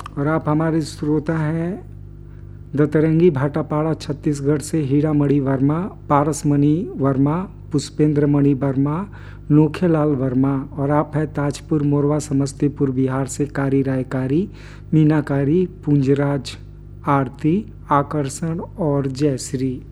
और आप हमारे श्रोता हैं दतरंगी भाटापाड़ा छत्तीसगढ़ से हीरामणि वर्मा, पारसमणि वर्मा, पुष्पेंद्रमणि वर्मा, नोखेलाल वर्मा। और आप हैं ताजपुर मोरवा समस्तीपुर बिहार से कारी रायकारी, मीनाकारी, पुंजराज, आरती, आकर्षण और जयश्री।